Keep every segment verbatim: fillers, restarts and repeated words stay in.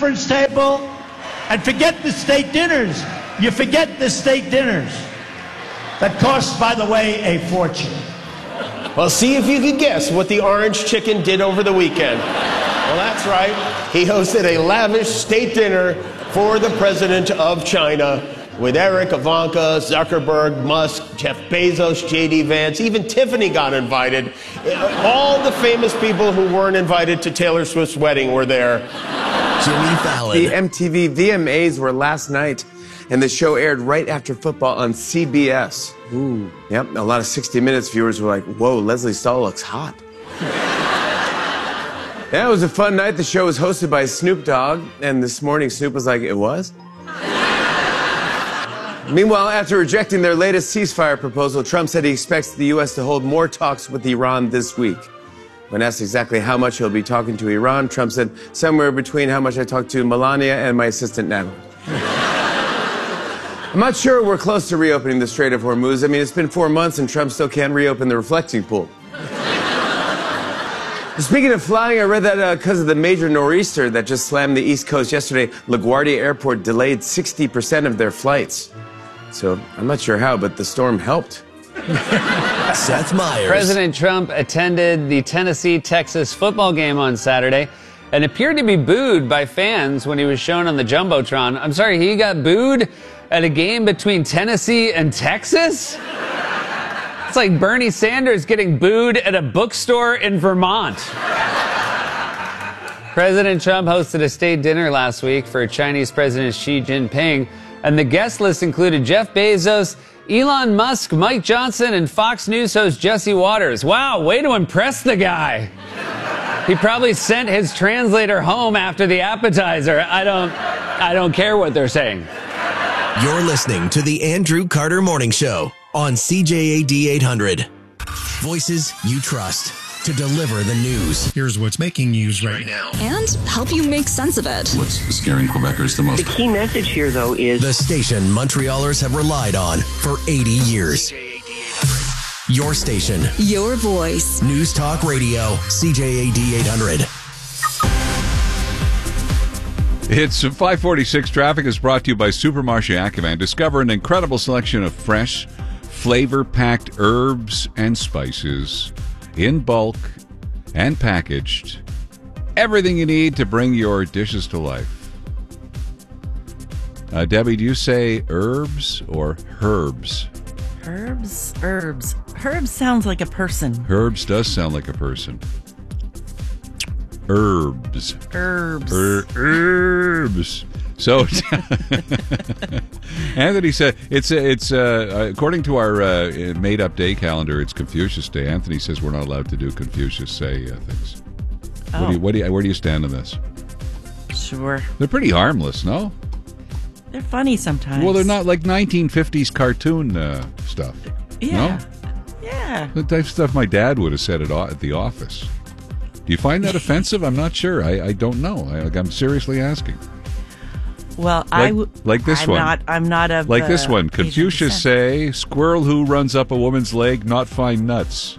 conference table, and forget the state dinners. You forget the state dinners that cost, by the way, a fortune. Well, see if you can guess what the orange chicken did over the weekend. Well, that's right. He hosted a lavish state dinner for the president of China with Eric, Ivanka, Zuckerberg, Musk, Jeff Bezos, J D Vance. Even Tiffany got invited. All the famous people who weren't invited to Taylor Swift's wedding were there. Jimmy Fallon. The M T V V M As were last night, and the show aired right after football on C B S. Ooh. Yep, a lot of sixty minutes viewers were like, whoa, Leslie Stahl looks hot. Yeah, it was a fun night. The show was hosted by Snoop Dogg, and this morning Snoop was like, it was? Meanwhile, after rejecting their latest ceasefire proposal, Trump said he expects the U S to hold more talks with Iran this week. When asked exactly how much he'll be talking to Iran, Trump said somewhere between how much I talked to Melania and my assistant Natalie. I'm not sure we're close to reopening the Strait of Hormuz. I mean, it's been four months and Trump still can't reopen the reflecting pool. Speaking of flying, I read that because uh, of the major nor'easter that just slammed the East Coast yesterday, LaGuardia Airport delayed sixty percent of their flights. So I'm not sure how, but the storm helped. Seth Meyers. President Trump attended the Tennessee-Texas football game on Saturday and appeared to be booed by fans when he was shown on the Jumbotron. I'm sorry, he got booed at a game between Tennessee and Texas? It's like Bernie Sanders getting booed at a bookstore in Vermont. President Trump hosted a state dinner last week for Chinese President Xi Jinping, and the guest list included Jeff Bezos, Elon Musk, Mike Johnson, and Fox News host Jesse Waters. Wow, way to impress the guy. He probably sent his translator home after the appetizer. I don't, I don't care what they're saying. You're listening to the Andrew Carter Morning Show on C J A D eight hundred. Voices you trust to deliver the news. Here's what's making news right now. And help you make sense of it. What's scaring Quebecers the most? The key message here, though, is the station Montrealers have relied on for eighty years. Your station. Your voice. News Talk Radio, C J A D eight hundred. It's five forty-six. Traffic is brought to you by Supermarché Ackerman. Discover an incredible selection of fresh, flavor-packed herbs and spices in bulk and packaged. Everything you need to bring your dishes to life. Uh, Debbie, do you say herbs or herbs? Herbs, herbs. Herbs sounds like a person. Herbs does sound like a person. Herbs. Herbs. Er, herbs. So, Anthony said it's it's uh, according to our uh, made-up day calendar, it's Confucius Day. Anthony says we're not allowed to do Confucius say uh, things. Oh. What do you, what do you, where do you stand on this? Sure. They're pretty harmless, no? They're funny sometimes. Well, they're not like nineteen fifties cartoon uh, stuff. Yeah. No? Yeah. The type of stuff my dad would have said at, at the office. Do you find that offensive? I'm not sure. I, I don't know. I, I'm seriously asking. Well, like, I w- like this I'm one. Not, I'm not of like uh, this one. Confucius say, "Squirrel who runs up a woman's leg not find nuts."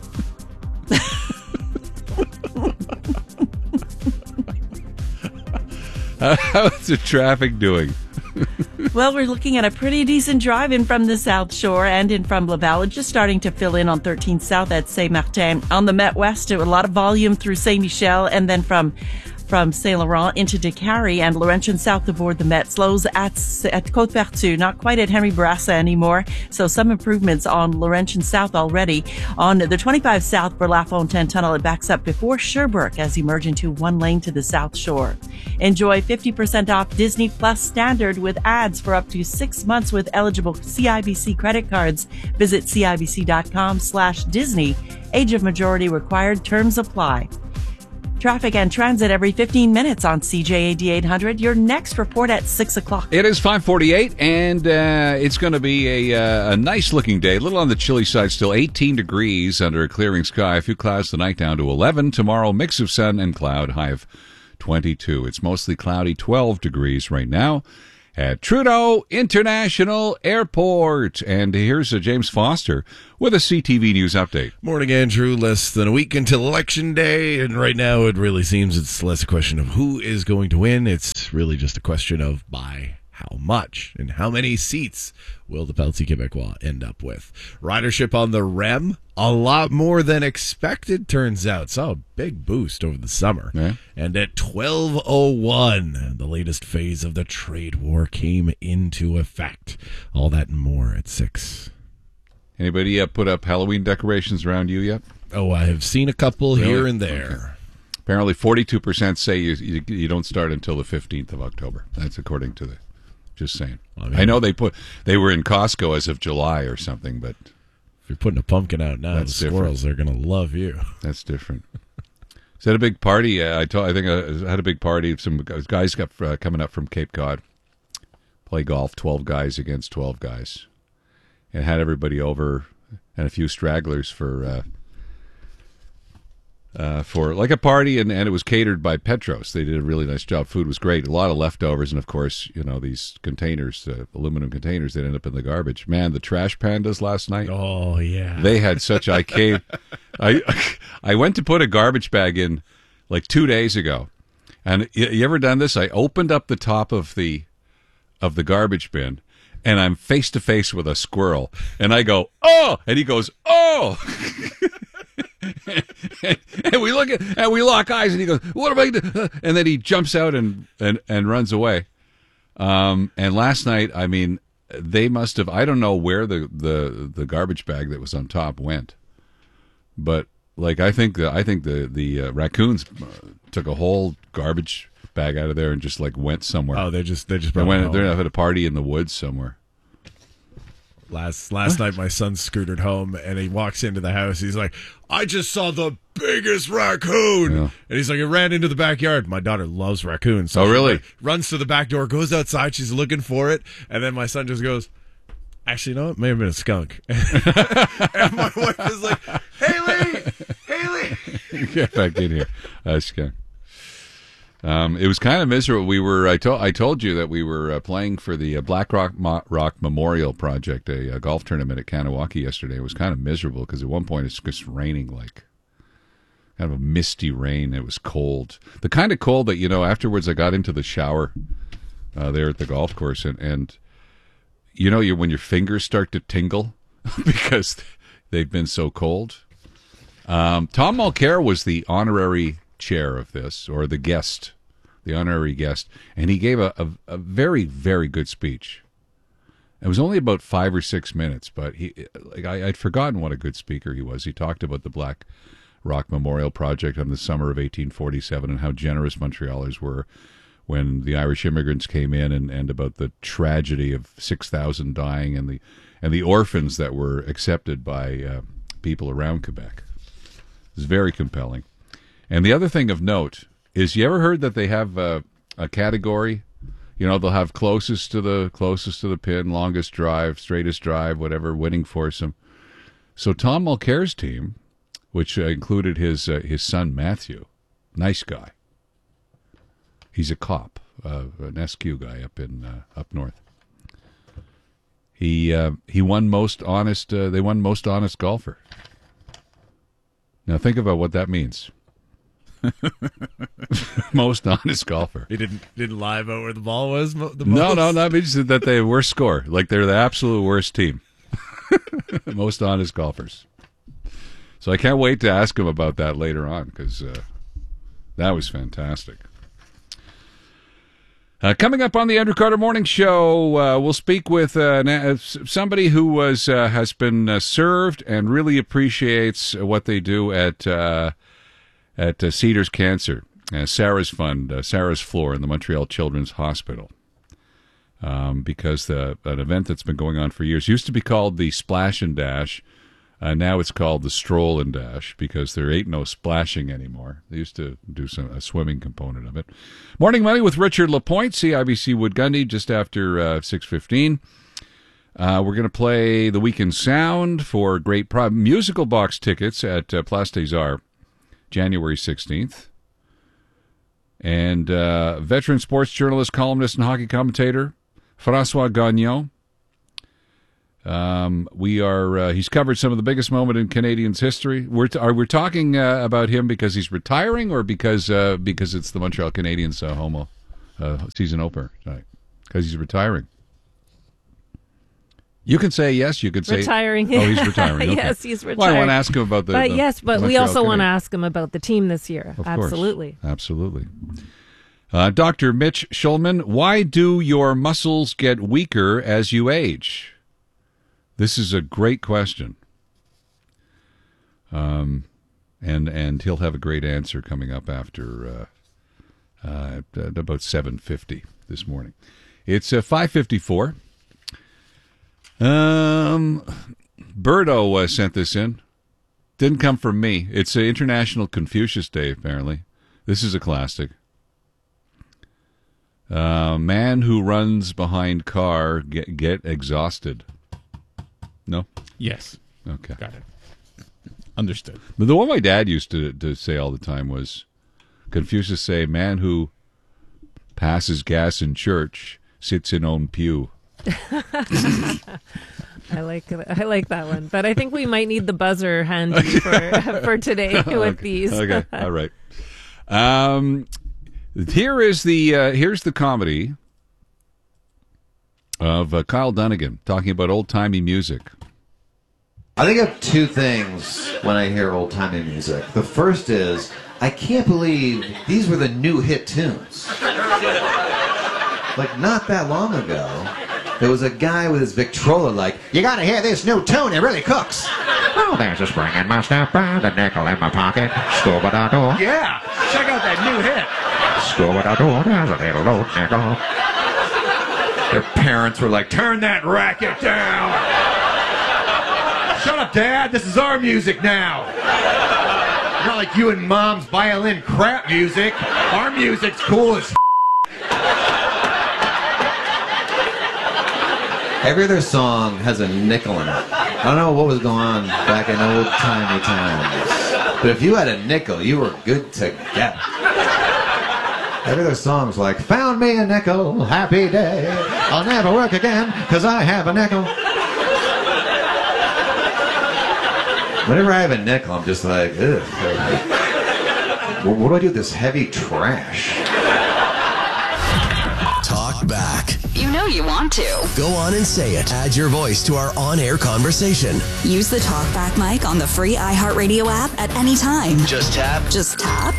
How's the traffic doing? Well, we're looking at a pretty decent drive in from the South Shore and in from Laval. Just starting to fill in on thirteenth South at Saint-Martin. On the Met West, a lot of volume through Saint-Michel, and then from from Saint-Laurent into Décarie and Laurentian south aboard the Met. Slows at, at Côte-Vertu, not quite at Henry Bourassa anymore. So some improvements on Laurentian south already. On the twenty-five South for La Fontaine Tunnel, it backs up before Sherbrooke as you merge into one lane to the South Shore. Enjoy fifty percent off Disney Plus Standard with ads for up to six months with eligible C I B C credit cards. Visit cibc.com slash Disney. Age of majority required. Terms apply. Traffic and transit every fifteen minutes on C J A D eight hundred. Your next report at six o'clock. It is five forty-eight, and uh, it's going to be a, uh, a nice-looking day. A little on the chilly side still. eighteen degrees under a clearing sky. A few clouds tonight, down to eleven. Tomorrow, mix of sun and cloud, high of twenty-two. It's mostly cloudy, twelve degrees right now at Trudeau International Airport. And here's uh, James Foster with a C T V News update. Morning, Andrew. Less than a week until Election Day, and right now it really seems it's less a question of who is going to win. It's it's really just a question of by how much and how many seats will the Parti Québécois end up with. Ridership on the R E M, a lot more than expected, turns out. Saw a big boost over the summer. Yeah. And at twelve oh one, the latest phase of the trade war came into effect. All that and more at six. Anybody uh, put up Halloween decorations around you yet? Oh, I have seen a couple Really? here and there. Okay. Apparently forty-two percent say you, you you don't start until the fifteenth of October. That's according to the... Just saying. I, mean, I know they put they were in Costco as of July or something, but... If you're putting a pumpkin out now, the That's squirrels are going to love you. That's different. Is that a big party? Uh, I told, I think I had a big party. Some guys got uh, coming up from Cape Cod. Play golf, twelve guys against twelve guys. And had everybody over and a few stragglers for... Uh, Uh, for like a party, and, and it was catered by Petros. They did a really nice job. Food was great. A lot of leftovers, and of course, you know, these containers, uh, aluminum containers, that end up in the garbage. Man, the trash pandas last night. Oh yeah, they had such. I came, I I went to put a garbage bag in like two days ago, and you, you ever done this? I opened up the top of the of the garbage bin, and I'm face to face with a squirrel, and I go, oh, and he goes, oh. and, and we look at and we lock eyes, and he goes, "What am I doing?" And then he jumps out and and, and runs away. Um, and last night, I mean, they must have. I don't know where the, the, the garbage bag that was on top went, but like I think the I think the the uh, raccoons took a whole garbage bag out of there and just like went somewhere. Oh, they just they just they went. They're at a party in the woods somewhere. Last last night, my son scootered home, and he walks into the house. He's like, I just saw the biggest raccoon. Yeah. And he's like, it ran into the backyard. My daughter loves raccoons. So oh, really? Runs to the back door, goes outside. She's looking for it. And then my son just goes, actually, you know, it may have been a skunk. And my wife is like, Haley! Haley! Get back in here. Uh, skunk. Um, it was kind of miserable. We were. I told. I told you that we were uh, playing for the uh, Black Rock, Mo- Rock Memorial Project, a, a golf tournament at Kanawaki yesterday. It was kind of miserable because at one point it's just raining, like kind of a misty rain. It was cold, the kind of cold that you know. Afterwards, I got into the shower uh, there at the golf course, and, and you know, you when your fingers start to tingle because they've been so cold. Um, Tom Mulcair was the honorary chair of this, or the guest, the honorary guest, and he gave a, a, a very, very good speech. It was only about five or six minutes, but he, like I, I'd forgotten what a good speaker he was. He talked about the Black Rock Memorial Project on the summer of eighteen forty-seven and how generous Montrealers were when the Irish immigrants came in, and, and about the tragedy of six thousand dying and the and the orphans that were accepted by uh, people around Quebec. It was very compelling. And the other thing of note is, you ever heard that they have a, a category? You know, they'll have closest to the closest to the pin, longest drive, straightest drive, whatever, winning foursome. So Tom Mulcair's team, which uh, included his uh, his son Matthew, nice guy. He's a cop, uh, an S Q guy up in uh, up north. He uh, he won most honest. Uh, they won most honest golfer. Now think about what that means. Most honest golfer. He didn't didn't lie about where the ball was. Mo- the no, most? no, that means that they have worst score. Like they're the absolute worst team. Most honest golfers. So I can't wait to ask him about that later on, because uh, that was fantastic. Uh, coming up on the Andrew Carter Morning Show, uh, we'll speak with uh, somebody who was uh, has been uh, served and really appreciates what they do at uh, at uh, Cedars Cancer, uh, Sarah's Fund, uh, Sarah's Floor in the Montreal Children's Hospital. Um, because the, an event that's been going on for years used to be called the Splash and Dash. Uh, now it's called the Stroll and Dash, because there ain't no splashing anymore. They used to do some a swimming component of it. Morning Money with Richard Lapointe, C I B C Wood Gundy, just after uh, six fifteen. Uh, we're going to play the Weekend Sound for great pro- musical box tickets at uh, Place des Arts, January sixteenth. And uh, veteran sports journalist, columnist, and hockey commentator, François Gagnon. Um, we are, uh, he's covered some of the biggest moment in Canadians' history. We're t- are we talking uh, about him because he's retiring, or because uh, because it's the Montreal Canadiens uh, homo uh, season opener tonight because he's retiring. You can say yes. You could say retiring. Oh, he's retiring. Okay. Yes, he's retiring. Well, I want to ask him about the. But the yes, but we Montreal also want to Canadiens. ask him about the team this year. Of Absolutely. course. Absolutely. Uh, Doctor Mitch Schulman, why do your muscles get weaker as you age? This is a great question. Um, and and he'll have a great answer coming up after uh, uh, at about seven fifty this morning. It's uh, five fifty-four. Um, Birdo uh, sent this in. Didn't come from me. It's uh, International Confucius Day, apparently. This is a classic. Uh, man who runs behind car get, get exhausted. No? Yes. Okay. Got it. Understood. But the one my dad used to, to say all the time was, Confucius say, man who passes gas in church sits in own pew. I like I like that one, but I think we might need the buzzer handy for for today with okay. these. Okay, all right. Um, here is the uh, here's the comedy of uh, Kyle Dunnigan talking about old timey music. I think of two things when I hear old timey music. The first is I can't believe these were the new hit tunes. Like not that long ago. There was a guy with his Victrola like, you gotta hear this new tune, it really cooks. Oh, there's a spring in my stepper, the nickel in my pocket, scuba-da-doo. Yeah, check out that new hit. Scuba-da-doo, there's a little old nickel. Their parents were like, turn that racket down. Shut up, Dad, this is our music now. Not like you and Mom's violin crap music. Our music's cool as Every other song has a nickel in it. I don't know what was going on back in old-timey times. But if you had a nickel, you were good to get. Every other song's like, found me a nickel, happy day. I'll never work again, because I have a nickel. Whenever I have a nickel, I'm just like, ugh. What, what do I do with this heavy trash? Talk back. You know you want to. Go on and say it. Add your voice to our on-air conversation. Use the TalkBack mic on the free iHeartRadio app at any time. Just tap. Just tap.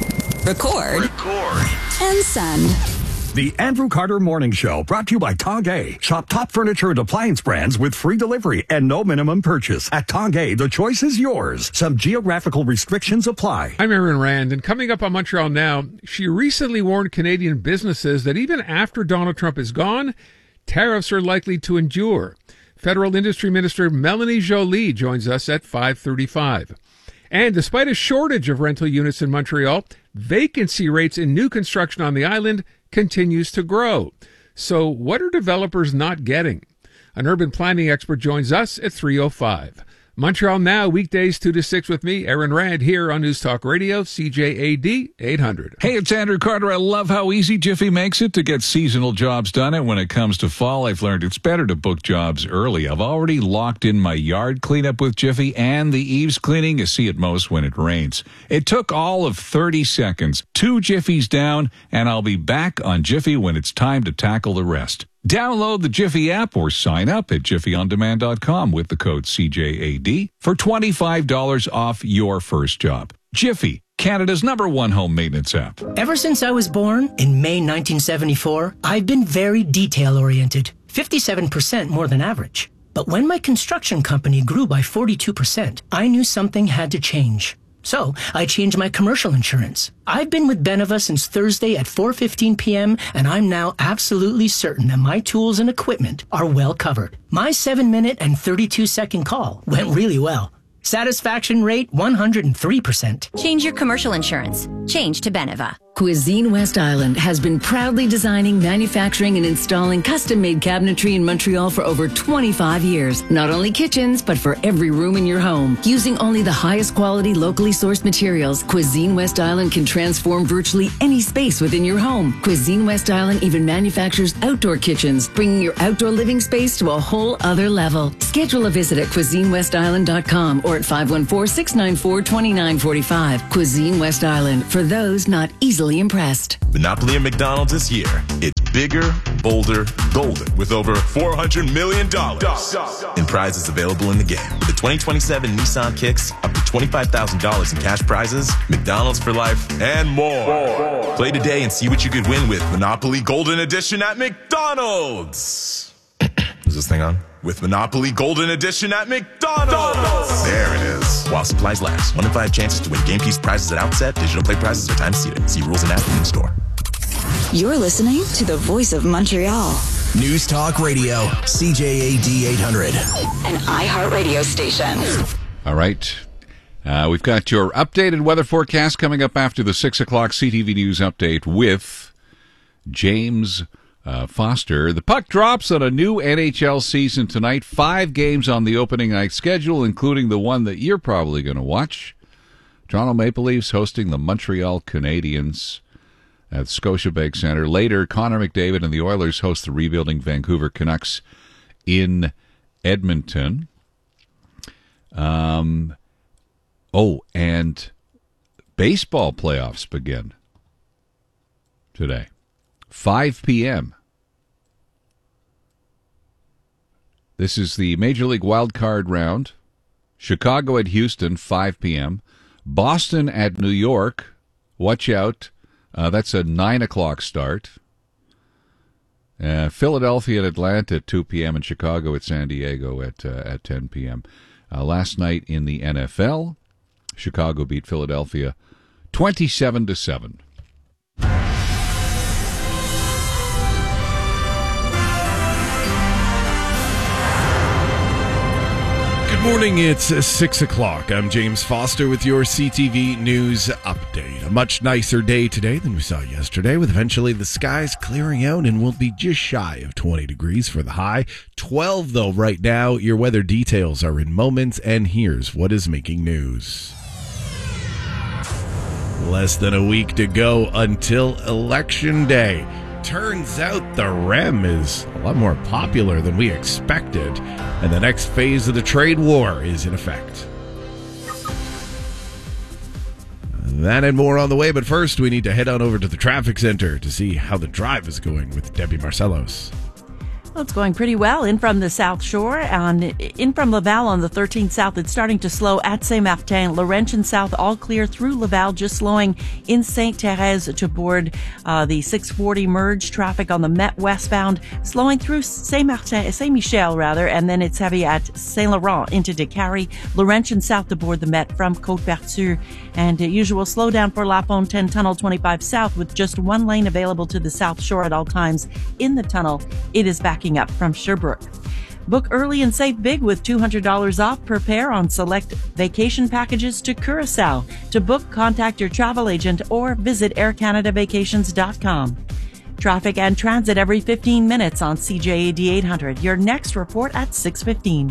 Record. Record. And send. The Andrew Carter Morning Show, brought to you by Tongay. Shop top furniture and appliance brands with free delivery and no minimum purchase. At Tongay, the choice is yours. Some geographical restrictions apply. I'm Aaron Rand, and coming up on Montreal Now, she recently warned Canadian businesses that even after Donald Trump is gone, tariffs are likely to endure. Federal Industry Minister Melanie Joly joins us at five thirty-five. And despite a shortage of rental units in Montreal, vacancy rates in new construction on the island continues to grow. So what are developers not getting? An urban planning expert joins us at three oh five. Montreal Now, weekdays two to six with me, Aaron Rand, here on News Talk Radio, C J A D eight hundred. Hey, it's Andrew Carter. I love how easy Jiffy makes it to get seasonal jobs done. And when it comes to fall, I've learned it's better to book jobs early. I've already locked in my yard cleanup with Jiffy and the eaves cleaning you see at most when it rains. It took all of thirty seconds, two Jiffies down, and I'll be back on Jiffy when it's time to tackle the rest. Download the Jiffy app or sign up at jiffy on demand dot com with the code C J A D for twenty-five dollars off your first job. Jiffy, Canada's number one home maintenance app. Ever since I was born in May nineteen seventy-four, I've been very detail-oriented, fifty-seven percent more than average. But when my construction company grew by forty-two percent, I knew something had to change. So I changed my commercial insurance. I've been with Beneva since Thursday at four fifteen p.m., and I'm now absolutely certain that my tools and equipment are well covered. My seven minute and thirty-two second call went really well. Satisfaction rate one hundred three percent. Change your commercial insurance. Change to Beneva. Cuisine West Island has been proudly designing, manufacturing, and installing custom-made cabinetry in Montreal for over twenty-five years. Not only kitchens, but for every room in your home. Using only the highest quality, locally sourced materials, Cuisine West Island can transform virtually any space within your home. Cuisine West Island even manufactures outdoor kitchens, bringing your outdoor living space to a whole other level. Schedule a visit at cuisine west island dot com or at five one four, six nine four, two nine four five. Cuisine West Island, for those not easily easily impressed. Monopoly and McDonald's is here. It's bigger, bolder, golden, with over four hundred million dollars in prizes available in the game. With the twenty twenty-seven Nissan Kicks, up to twenty-five thousand dollars in cash prizes, McDonald's for life, and more. more. Play today and see what you could win with Monopoly Golden Edition at McDonald's. Is this thing on? With Monopoly Golden Edition at McDonald's. There it is. While supplies last. One in five chances to win game piece prizes at outset. Digital play prizes are time seated. See rules and app in the store. You're listening to the voice of Montreal. News Talk Radio, C J A D eight hundred. An iHeartRadio station. All right. Uh, we've got your updated weather forecast coming up after the six o'clock C T V News update with James Uh, Foster. The puck drops on a new N H L season tonight. Five games on the opening night schedule, including the one that you're probably going to watch. Toronto Maple Leafs hosting the Montreal Canadiens at Scotiabank Centre. Later, Connor McDavid and the Oilers host the rebuilding Vancouver Canucks in Edmonton. Um, oh, and baseball playoffs begin today. five p.m. This is the Major League Wild Card round. Chicago at Houston, five p.m. Boston at New York. Watch out. Uh, that's a nine o'clock start. Uh, Philadelphia at Atlanta at two p.m. and Chicago at San Diego at, uh, at ten p.m. Uh, last night in the N F L, Chicago beat Philadelphia twenty-seven to seven. Good morning, it's six o'clock. I'm James Foster with your C T V News Update. A much nicer day today than we saw yesterday, with eventually the skies clearing out and we'll be just shy of twenty degrees for the high. twelve, though, right now. Your weather details are in moments, and here's what is making news. Less than a week to go until Election Day. Turns out the R E M is a lot more popular than we expected, and the next phase of the trade war is in effect. That and more on the way, but first we need to head on over to the traffic center to see how the drive is going with Debbie Marcellos. Well, it's going pretty well in from the South Shore. And in from Laval on the thirteenth South, it's starting to slow at Saint-Martin. Laurentian South, all clear through Laval, just slowing in Sainte-Thérèse to board uh, the six forty merge. Traffic on the Met westbound, slowing through Saint-Martin, Saint-Michel, rather, and then it's heavy at Saint-Laurent into Décarie. Laurentian South to board the Met from Côte-Berthieu. And uh, usual slowdown for La Fontaine Tunnel twenty-five South, with just one lane available to the South Shore at all times in the tunnel. It is backing up from Sherbrooke. Book early and save big with two hundred dollars off per pair on select vacation packages to Curacao. To book, contact your travel agent or visit air canada vacations dot com. Traffic and transit every fifteen minutes on C J A D eight hundred. Your next report at six fifteen.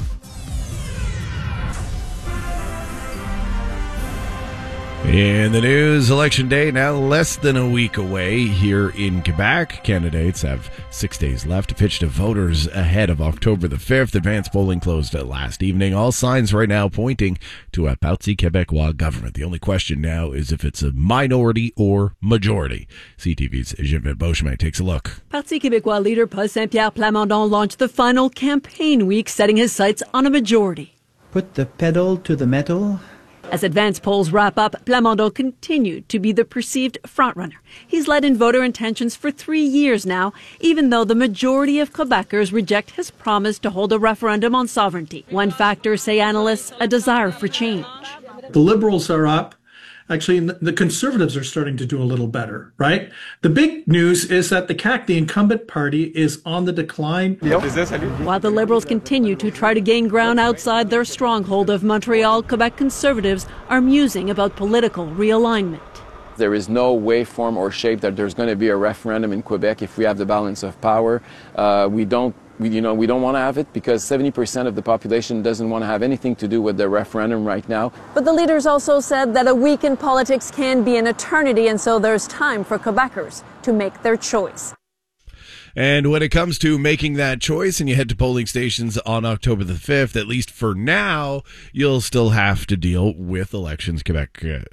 In the news, Election Day now less than a week away here in Quebec. Candidates have six days left to pitch to voters ahead of October the fifth. Advanced polling closed last evening. All signs right now pointing to a Parti Québécois government. The only question now is if it's a minority or majority. C T V's Geneviève Beauchemin takes a look. Parti Québécois leader Paul Saint-Pierre Plamondon launched the final campaign week, setting his sights on a majority. Put the pedal to the metal. As advanced polls wrap up, Plamondon continued to be the perceived frontrunner. He's led in voter intentions for three years now, even though the majority of Quebecers reject his promise to hold a referendum on sovereignty. One factor, say analysts, a desire for change. The Liberals are up. Actually, the Conservatives are starting to do a little better, right? The big news is that the C A Q, the incumbent party, is on the decline. While the Liberals continue to try to gain ground outside their stronghold of Montreal, Quebec Conservatives are musing about political realignment. There is no way, form, or shape that there's going to be a referendum in Quebec if we have the balance of power. Uh, we don't We, you know, we don't want to have it because seventy percent of the population doesn't want to have anything to do with the referendum right now. But the leaders also said that a week in politics can be an eternity, and so there's time for Quebecers to make their choice. And when it comes to making that choice and you head to polling stations on October the fifth, at least for now, you'll still have to deal with Elections Quebec uh,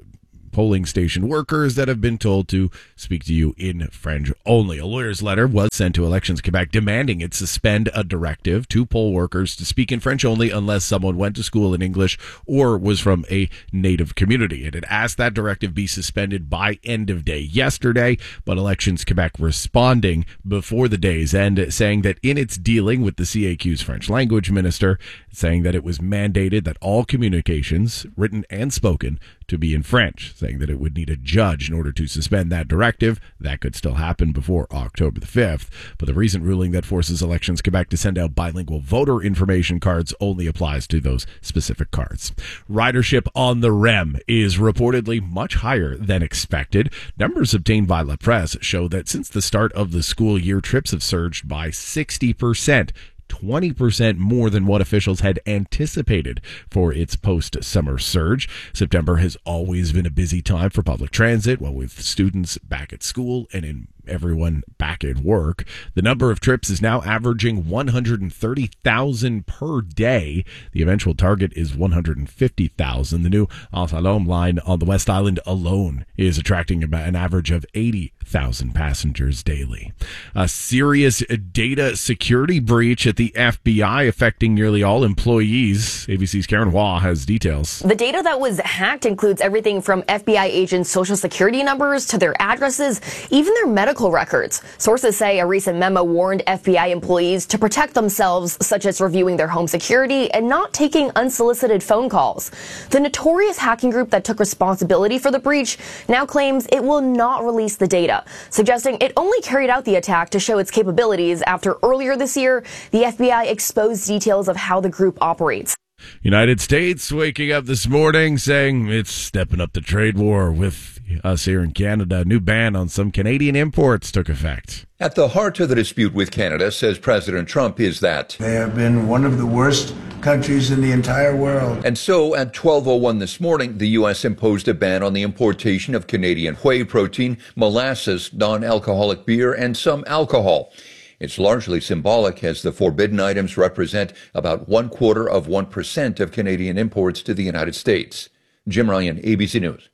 polling station workers that have been told to speak to you in French only. A lawyer's letter was sent to Elections Quebec demanding it suspend a directive to poll workers to speak in French only unless someone went to school in English or was from a native community. It had asked that directive be suspended by end of day yesterday, but Elections Quebec responding before the day's end, saying that in its dealing with the C A Q's French language minister, saying that it was mandated that all communications, written and spoken, to be in French, saying that it would need a judge in order to suspend that directive. That could still happen before October the fifth. But the recent ruling that forces Elections Quebec to send out bilingual voter information cards only applies to those specific cards. Ridership on the R E M is reportedly much higher than expected. Numbers obtained by La Presse show that since the start of the school year, trips have surged by sixty percent. twenty percent more than what officials had anticipated for its post-summer surge. September has always been a busy time for public transit, well, with students back at school and in everyone back at work. The number of trips is now averaging one hundred thirty thousand per day. The eventual target is one hundred fifty thousand. The new Al-Salom line on the West Island alone is attracting about an average of eighty thousand passengers daily. A serious data security breach at the F B I affecting nearly all employees. A B C's Karen Waugh has details. The data that was hacked includes everything from F B I agents' social security numbers to their addresses, even their medical records. Sources say a recent memo warned F B I employees to protect themselves, such as reviewing their home security and not taking unsolicited phone calls. The notorious hacking group that took responsibility for the breach now claims it will not release the data, suggesting it only carried out the attack to show its capabilities after earlier this year, the F B I exposed details of how the group operates. United States waking up this morning saying it's stepping up the trade war with us here in Canada. A new ban on some Canadian imports took effect. At the heart of the dispute with Canada, says President Trump, is that they have been one of the worst countries in the entire world. And so at twelve oh one this morning, the U S imposed a ban on the importation of Canadian whey protein, molasses, non-alcoholic beer, and some alcohol. It's largely symbolic, as the forbidden items represent about one quarter of one percent of Canadian imports to the United States. Jim Ryan, A B C News.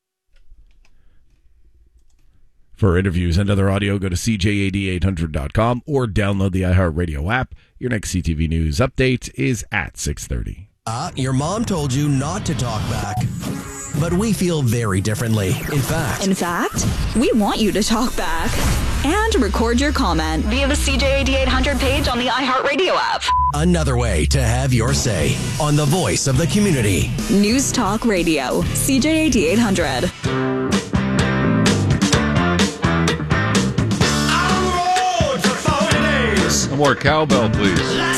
For interviews and other audio, go to C J A D eight hundred dot com or download the iHeartRadio app. Your next C T V News update is at six thirty. Uh, your mom told you not to talk back. But we feel very differently. In fact, In fact, we want you to talk back and record your comment via the C J A D eight hundred page on the iHeartRadio app. another way to have your say on the voice of the community. News Talk Radio, C J A D eight hundred. Some more cowbell, please.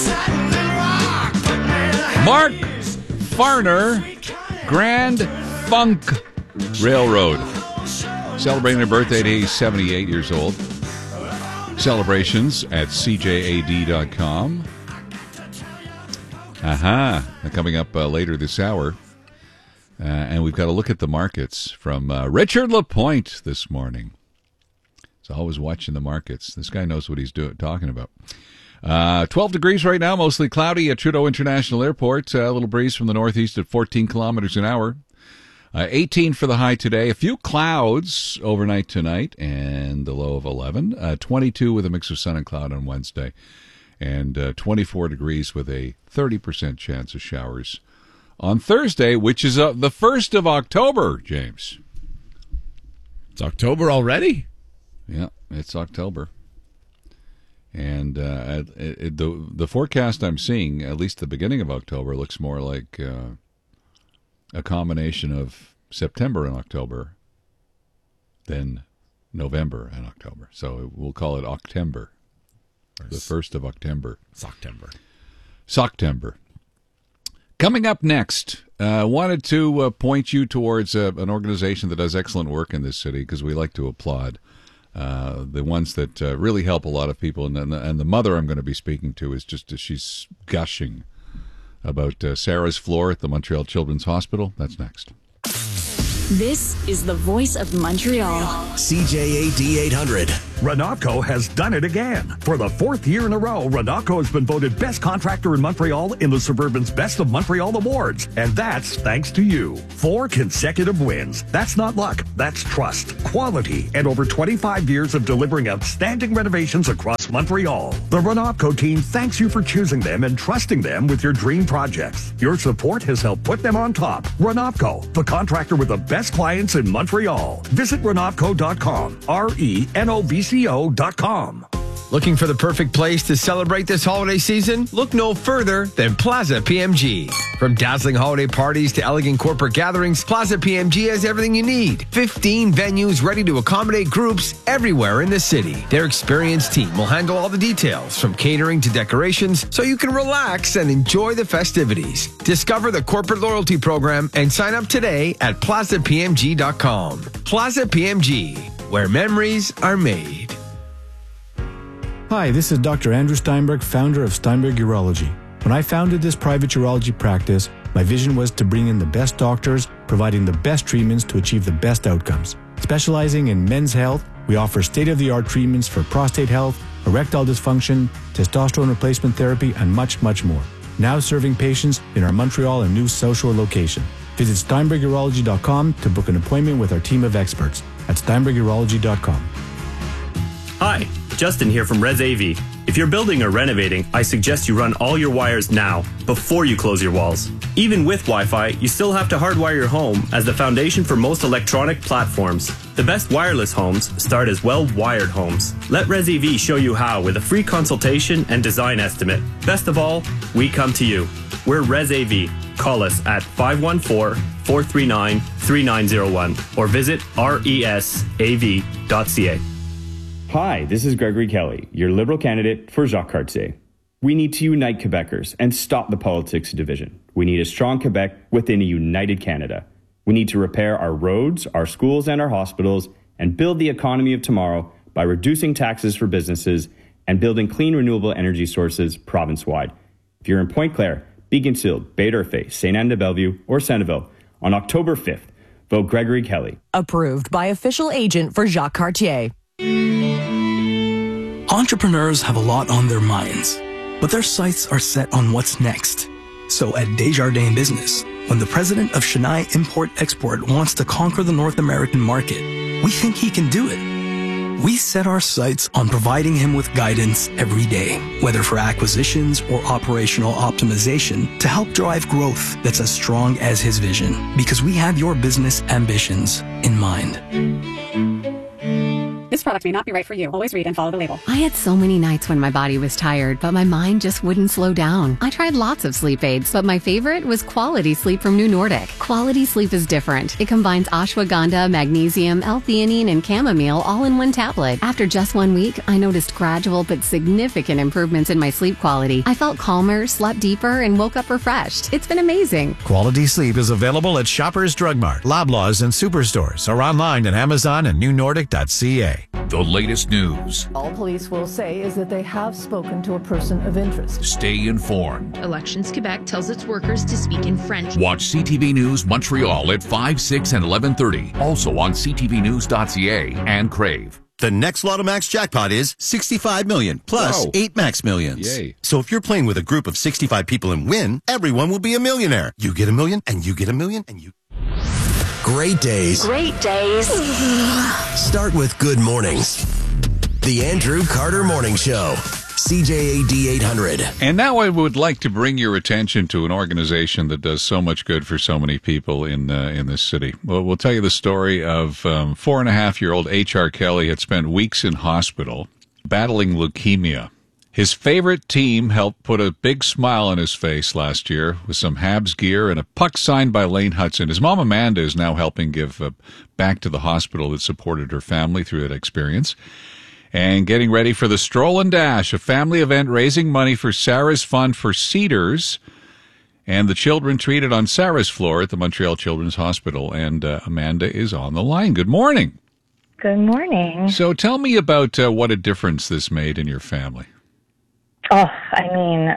Mark Farner, Grand Funk Railroad, celebrating their birthday today. He's seventy-eight years old. Celebrations at C J A D dot com. Aha, uh-huh. Coming up uh, later this hour. Uh, and we've got to look at the markets from uh, Richard Lapointe this morning. He's always watching the markets. This guy knows what he's do- talking about. Uh, twelve degrees right now, mostly cloudy at Trudeau International Airport. Uh, a little breeze from the northeast at fourteen kilometers an hour. Uh, eighteen for the high today. A few clouds overnight tonight and the low of eleven. Uh, twenty-two with a mix of sun and cloud on Wednesday. And uh, twenty-four degrees with a thirty percent chance of showers on Thursday, which is uh, the first of October, James. It's October already? Yeah, it's October. And uh, it, it, the the forecast I'm seeing, at least the beginning of October, looks more like uh, a combination of September and October than November and October. So we'll call it Octember, the first of October. Soctember. Soctember. Coming up next, I uh, wanted to uh, point you towards uh, an organization that does excellent work in this city because we like to applaud. Uh, the ones that uh, really help a lot of people. And, and, and the mother I'm going to be speaking to is just, uh, she's gushing about uh, Sarah's floor at the Montreal Children's Hospital. That's next. This is the voice of Montreal. C J A D eight hundred. Renopco has done it again. For the fourth year in a row, Renopco has been voted best contractor in Montreal in the Suburban's Best of Montreal Awards. And that's thanks to you. Four consecutive wins. That's not luck. That's trust, quality, and over twenty-five years of delivering outstanding renovations across Montreal. The Renopco team thanks you for choosing them and trusting them with your dream projects. Your support has helped put them on top. Renopco, the contractor with the best clients in Montreal. Visit renopco dot com. R E N O V C O dot com. Looking for the perfect place to celebrate this holiday season? Look no further than Plaza P M G. From dazzling holiday parties to elegant corporate gatherings, Plaza P M G has everything you need. fifteen venues ready to accommodate groups everywhere in the city. Their experienced team will handle all the details, from catering to decorations, so you can relax and enjoy the festivities. Discover the corporate loyalty program and sign up today at plaza p m g dot com. Plaza P M G, where memories are made. Hi, this is Doctor Andrew Steinberg, founder of Steinberg Urology. When I founded this private urology practice, my vision was to bring in the best doctors, providing the best treatments to achieve the best outcomes. Specializing in men's health, we offer state-of-the-art treatments for prostate health, erectile dysfunction, testosterone replacement therapy, and much, much more. Now serving patients in our Montreal and New South Shore location. Visit steinberg urology dot com to book an appointment with our team of experts at steinberg urology dot com. Hi, Justin here from Res A V. If you're building or renovating, I suggest you run all your wires now, before you close your walls. Even with Wi-Fi, you still have to hardwire your home as the foundation for most electronic platforms. The best wireless homes start as well-wired homes. Let Res A V show you how with a free consultation and design estimate. Best of all, we come to you. We're Res A V. Call us at five one four, four three nine, three nine zero one or visit resav dot c a. Hi, this is Gregory Kelly, your Liberal candidate for Jacques Cartier. We need to unite Quebecers and stop the politics of division. We need a strong Quebec within a united Canada. We need to repair our roads, our schools, and our hospitals, and build the economy of tomorrow by reducing taxes for businesses and building clean renewable energy sources province-wide. If you're in Pointe-Claire, Beaconsfield, Bay-d'Urfé, Sainte Anne de Bellevue, or Centreville, on October fifth, vote Gregory Kelly. Approved by official agent for Jacques Cartier. Entrepreneurs have a lot on their minds, but their sights are set on what's next. So at Desjardins Business, when the president of Chennai Import-Export wants to conquer the North American market, we think he can do it. We set our sights on providing him with guidance every day, whether for acquisitions or operational optimization, to help drive growth that's as strong as his vision, because we have your business ambitions in mind. This product may not be right for you. Always read and follow the label. I had so many nights when my body was tired, but my mind just wouldn't slow down. I tried lots of sleep aids, but my favorite was Quality Sleep from New Nordic. Quality Sleep is different. It combines ashwagandha, magnesium, L-theanine, and chamomile all in one tablet. After just one week, I noticed gradual but significant improvements in my sleep quality. I felt calmer, slept deeper, and woke up refreshed. It's been amazing. Quality Sleep is available at Shoppers Drug Mart, Loblaws, and Superstores, or online at Amazon and new nordic dot c a. The latest news. All police will say is that they have spoken to a person of interest. Stay informed. Elections Quebec tells its workers to speak in French. Watch C T V News Montreal at five, six, and eleven thirty. Also on c t v news dot c a and Crave. The next Lotto Max jackpot is sixty-five million plus Whoa. eight Max Millions. Yay. So if you're playing with a group of sixty-five people and win, everyone will be a millionaire. You get a million, and you get a million, and you... Great days. Great days. Start with good mornings. The Andrew Carter Morning Show. C J A D eight hundred. And now I would like to bring your attention to an organization that does so much good for so many people in uh, in this city. Well, we'll tell you the story of um, four and a half year old H R Kelly had spent weeks in hospital battling leukemia. His favorite team helped put a big smile on his face last year with some Habs gear and a puck signed by Lane Hudson. His mom, Amanda, is now helping give uh, back to the hospital that supported her family through that experience. And getting ready for the Stroll and Dash, a family event raising money for Sarah's Fund for Cedars and the children treated on Sarah's floor at the Montreal Children's Hospital. And uh, Amanda is on the line. Good morning. Good morning. So tell me about uh, what a difference this made in your family. Oh, I mean,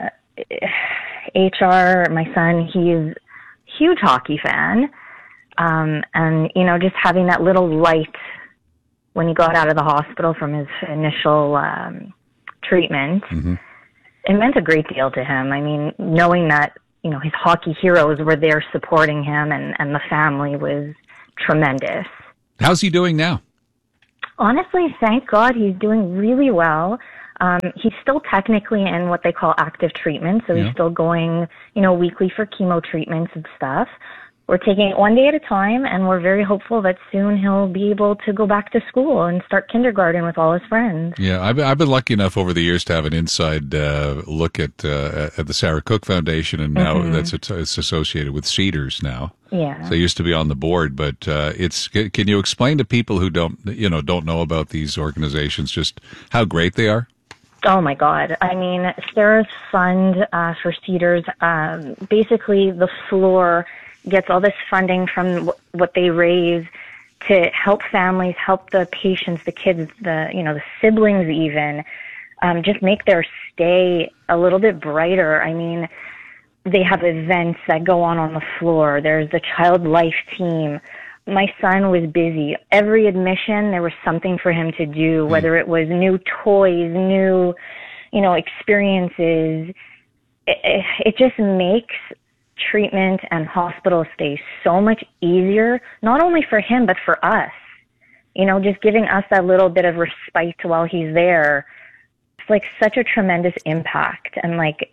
H R, my son, he's a huge hockey fan. Um, and, you know, just having that little light when he got out of the hospital from his initial um, treatment. Mm-hmm. It meant a great deal to him. I mean, knowing that, you know, his hockey heroes were there supporting him and, and the family was tremendous. How's he doing now? Honestly, thank God, he's doing really well. Um, he's still technically in what they call active treatment, so Yeah. he's still going, you know, weekly for chemo treatments and stuff. We're taking it one day at a time, and we're very hopeful that soon he'll be able to go back to school and start kindergarten with all his friends. Yeah, I've, I've been lucky enough over the years to have an inside uh, look at uh, at the Sarah Cook Foundation, and now Mhm. that's it's associated with Cedars now. Yeah. So I used to be on the board, but uh, it's. Can you explain to people who don't you know don't know about these organizations just how great they are? Oh my God. I mean, Sarah's fund uh, for Cedars, um, basically the floor gets all this funding from w- what they raise to help families, help the patients, the kids, the, you know, the siblings even, um, just make their stay a little bit brighter. I mean, they have events that go on on the floor. There's the Child Life team. My son was busy. Every admission, there was something for him to do, whether it was new toys, new, you know, experiences. It, it just makes treatment and hospital stays so much easier, not only for him, but for us. You know, just giving us that little bit of respite while he's there. It's like such a tremendous impact. And like,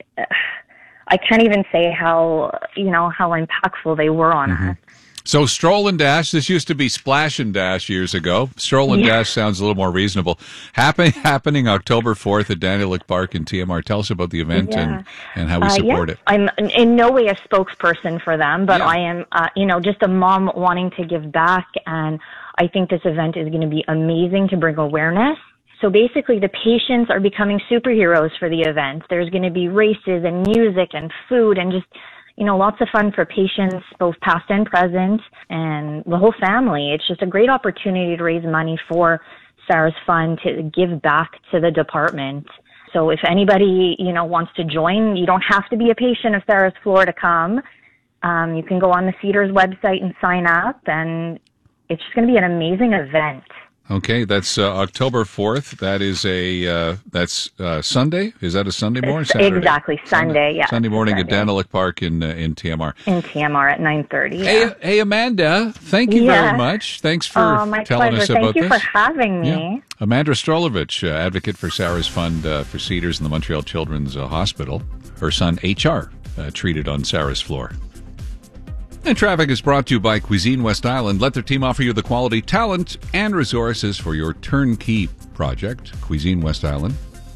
I can't even say how, you know, how impactful they were on Mm-hmm. us. So Stroll and Dash, this used to be Splash and Dash years ago. Stroll and Yeah. Dash sounds a little more reasonable. Happen, happening October fourth at Danyluk Park in T M R. Tell us about the event Yeah. and, and how we Uh, support yeah. it. I'm in no way a spokesperson for them, but I am, uh, you know, just a mom wanting to give back. And I think this event is going to be amazing to bring awareness. So basically, the patients are becoming superheroes for the event. There's going to be races and music and food and just, you know, lots of fun for patients, both past and present, and the whole family. It's just a great opportunity to raise money for Sarah's Fund to give back to the department. So if anybody, you know, wants to join, you don't have to be a patient of Sarah's Floor to come. Um, you can go on the Cedars website and sign up, and it's just going to be an amazing event. Okay, that's uh, October fourth. That is a uh, that's uh, Sunday. Is that a Sunday morning? Saturday? Exactly, Sunday, yeah. Sunday morning Sunday. at Danyluk Park in uh, in T M R. In T M R at nine thirty. Hey, Yeah. hey, Amanda. Thank you Yeah. very much. Thanks for Oh, my telling pleasure. us Thank about you this. for having me. Yeah. Amanda Strolovich, uh, advocate for Sarah's Fund uh, for Cedars and the Montreal Children's uh, Hospital. Her son H R uh, treated on Sarah's Floor. And traffic is brought to you by Cuisine West Island. Let their team offer you the quality, talent, and resources for your turnkey project. Cuisine West Island.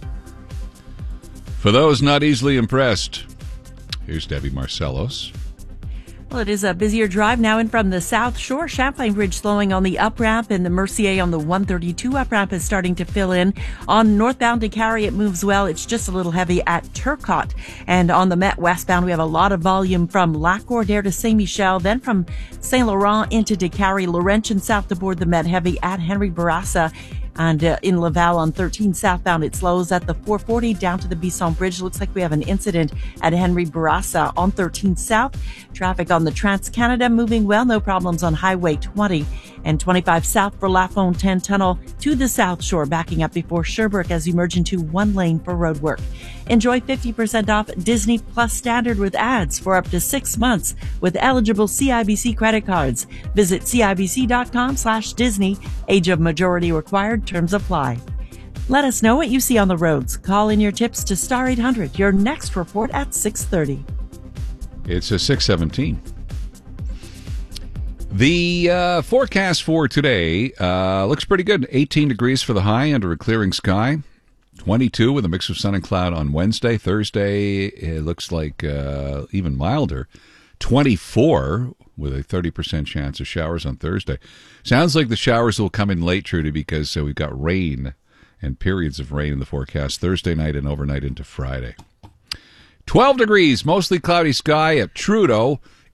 For those not easily impressed, here's Debbie Marcellos. Well, it is a busier drive now in from the South Shore. Champlain Bridge slowing on the up ramp, and the Mercier on the one thirty-two up ramp is starting to fill in. On northbound to Carrie, it moves well. It's just a little heavy at Turcotte. And on the Met westbound, we have a lot of volume from Lac-Gordaire to Saint Michel, then from Saint Laurent into DeCarry, Laurentian south to board the Met heavy at Henry Bourassa. And uh, in Laval on thirteen southbound, it slows at the four forty down to the Bisson Bridge. Looks like we have an incident at Henry Bourassa on thirteen south. Traffic on the Trans-Canada moving well. No problems on Highway twenty and twenty-five south for LaFontaine Tunnel to the South Shore, backing up before Sherbrooke as you merge into one lane for road work. Enjoy fifty percent off Disney Plus Standard with ads for up to six months with eligible C I B C credit cards. Visit cibc.com slash Disney. Age of majority required. Terms apply. Let us know what you see on the roads. Call in your tips to Star eight hundred. Your next report at six thirty. It's a six seventeen. The uh, forecast for today uh, looks pretty good. eighteen degrees for the high under a clearing sky. twenty-two with a mix of sun and cloud on Wednesday. Thursday, it looks like uh, even milder. twenty-four with a thirty percent chance of showers on Thursday. Sounds like the showers will come in late, Trudy, because uh, we've got rain and periods of rain in the forecast Thursday night and overnight into Friday. twelve degrees, mostly cloudy sky at Trudeau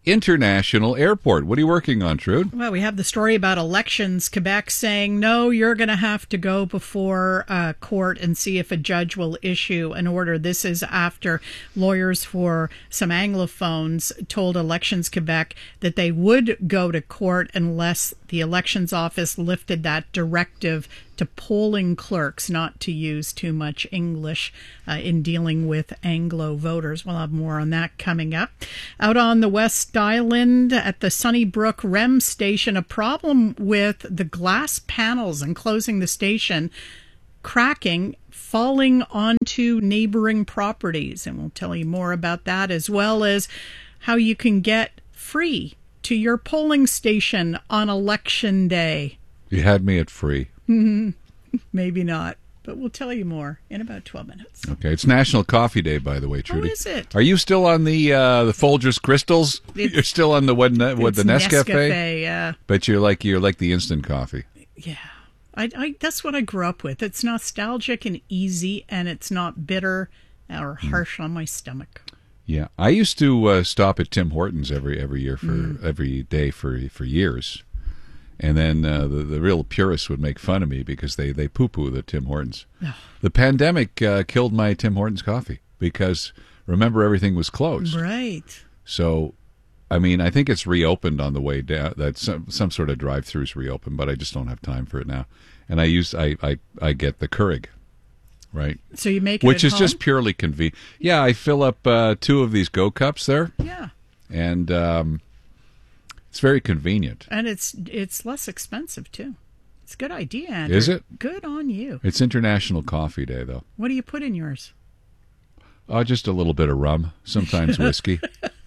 International Airport. What are you working on, Trude? Well, we have the story about elections. Quebec saying, no, you're going to have to go before uh, court and see if a judge will issue an order. This is after lawyers for some Anglophones told Elections Quebec that they would go to court unless the elections office lifted that directive to polling clerks not to use too much English uh, in dealing with Anglo voters. We'll have more on that coming up. Out on the West Island at the Sunnybrook R E M station, a problem with the glass panels enclosing the station cracking, falling onto neighboring properties. And we'll tell you more about that, as well as how you can get free to your polling station on Election Day. You had me at free. Maybe not, but we'll tell you more in about twelve minutes. Okay, it's National Coffee Day, by the way, Trudy. Oh, is it? Are you still on the uh, the Folgers Crystals? It's, you're still on the what? What the Nescafe? Nescafe, yeah. But you're like you're like the instant coffee. Yeah, I, I that's what I grew up with. It's nostalgic and easy, and it's not bitter or harsh mm. on my stomach. Yeah, I used to uh, stop at Tim Hortons every every year for Mm. every day for for years. And then uh, the, the real purists would make fun of me because they, they poo-poo the Tim Hortons. Oh. The pandemic uh, killed my Tim Hortons coffee because, remember, everything was closed. Right. So, I mean, I think it's reopened on the way down. That some, some sort of drive-throughs reopened, but I just don't have time for it now. And I use I, I, I get the Keurig, right? So you make it Which at is home? just purely convenient. Yeah, I fill up uh, two of these Go Cups there. Yeah. And... Um, it's very convenient. And it's it's less expensive, too. It's a good idea, Andrew. Is it? Good on you. It's International Coffee Day, though. What do you put in yours? Oh, just a little bit of rum, sometimes whiskey.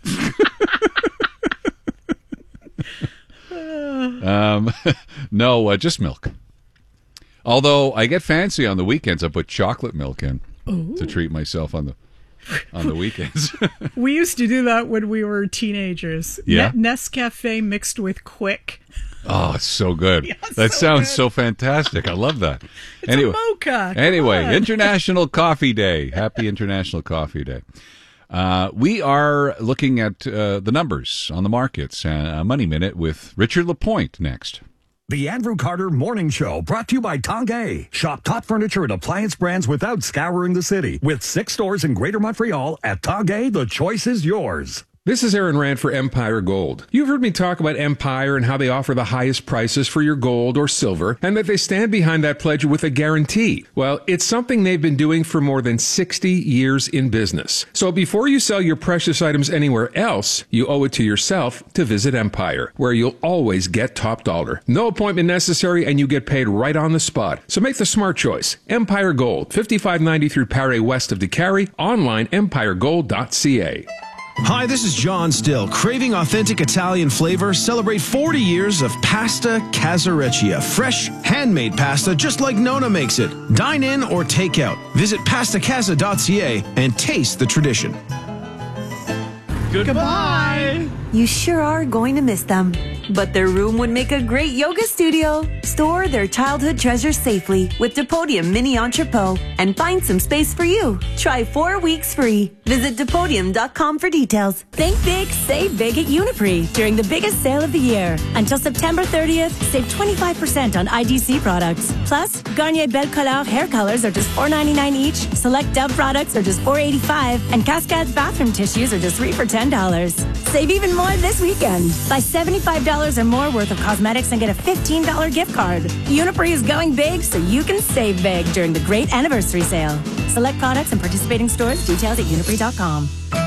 um, no, uh, just milk. Although I get fancy on the weekends, I put chocolate milk in Ooh. to treat myself on the on the weekends. We used to do that when we were teenagers. Yeah? Ne- Nescafe mixed with Quick. Oh, it's so good. Yeah, that so sounds good. so fantastic. I love that. It's anyway, a mocha. Come Anyway, on. International Coffee Day. Happy International Coffee Day. Uh, we are looking at uh, the numbers on the markets. Uh, a Money Minute with Richard Lapointe next. The Andrew Carter Morning Show, brought to you by Tanguay. Shop top furniture and appliance brands without scouring the city. With six stores in Greater Montreal, at Tanguay, the choice is yours. This is Aaron Rand for Empire Gold. You've heard me talk about Empire and how they offer the highest prices for your gold or silver, and that they stand behind that pledge with a guarantee. Well, it's something they've been doing for more than sixty years in business. So before you sell your precious items anywhere else, you owe it to yourself to visit Empire, where you'll always get top dollar. No appointment necessary, and you get paid right on the spot. So make the smart choice. Empire Gold, fifty-five ninety through Paré west of DeCarry, online empire gold dot c a. Hi, this is John Still. Craving authentic Italian flavor? Celebrate forty years of Pasta Casareccia. Fresh, handmade pasta just like Nona makes it. Dine in or take out. Visit pasta casa dot c a and taste the tradition. Goodbye. You sure are going to miss them. But their room would make a great yoga studio. Store their childhood treasures safely with Depodium Mini Entrepot and find some space for you. Try four weeks free. Visit Depodium dot com for details. Think big, save big at Uniprix during the biggest sale of the year. Until September thirtieth, save twenty-five percent on I D C products. Plus, Garnier Belle Couleur hair colors are just four ninety-nine each. Select Dove products are just four eighty-five, and Cascades bathroom tissues are just three for ten dollars. Save even more this weekend. Buy seventy-five dollars or more worth of cosmetics and get a fifteen dollars gift card. Uniprix is going big so you can save big during the great anniversary sale. Select products and participating stores. Details at uniprix dot com.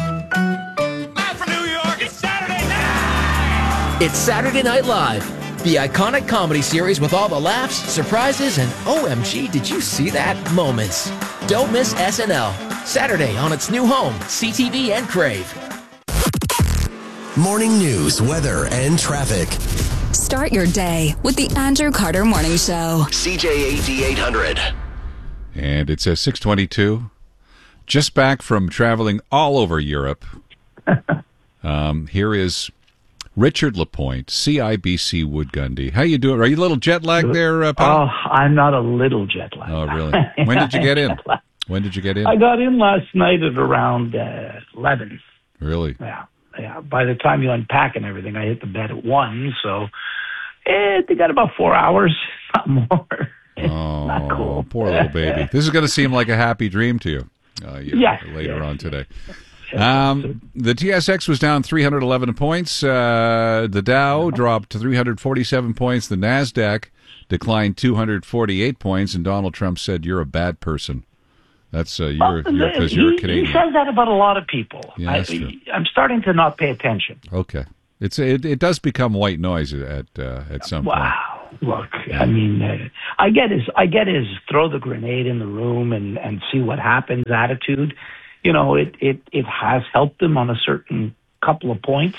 It's Saturday Night Live, the iconic comedy series with all the laughs, surprises, and O M G, did you see that moments. Don't miss S N L, Saturday on its new home, C T V and Crave. Morning news, weather, and traffic. Start your day with the Andrew Carter Morning Show. C J A D eight hundred. And it says six twenty-two. Just back from traveling all over Europe. Um, here is Richard Lapointe, C I B C Wood Gundy. How you doing? Are you a little jet lagged there, uh, pal? Oh, I'm not a little jet lagged. Oh, really? When did you get in? When did you get in? I got in last night at around uh, eleven. Really? Yeah. yeah, by the time you unpack and everything, I hit the bed at one. So eh, they got about four hours, not more. Oh, not cool. Poor little baby. This is going to seem like a happy dream to you. Uh, you yes, later yes, on today. Um, the T S X was down three hundred eleven points. Uh, the Dow dropped to three hundred forty-seven points. The NASDAQ declined two hundred forty-eight points. And Donald Trump said, "You're a bad person." That's uh, you're because you're, he, you're a Canadian. He says that about a lot of people. Yeah, that's I, true. I'm starting to not pay attention. Okay, it's it, it does become white noise at uh, at some wow. point. Look, I mean, uh, I get his I get his throw the grenade in the room and, and see what happens attitude. You know, it, it, it has helped them on a certain couple of points.